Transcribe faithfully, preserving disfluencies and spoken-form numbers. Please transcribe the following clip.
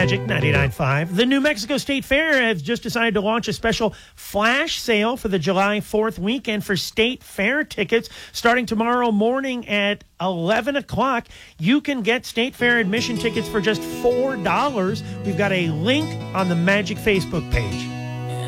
Magic ninety-nine point five. The New Mexico State Fair has just decided to launch a special flash sale for the July fourth weekend for State Fair tickets. Starting tomorrow morning at eleven o'clock, you can get State Fair admission tickets for just four dollars. We've got a link on the Magic Facebook page.